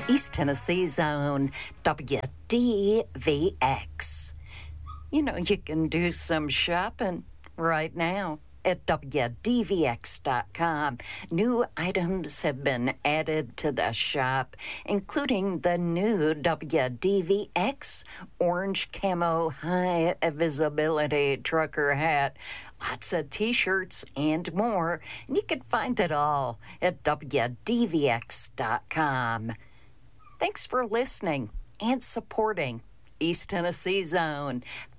East Tennessee's own WDVX. You know, you can do some shopping right now at WDVX.com. New items have been added to the shop, including the new WDVX orange camo high visibility trucker hat, lots of t-shirts, and more. And you can find it all at WDVX.com. Thanks for listening and supporting East Tennessee's own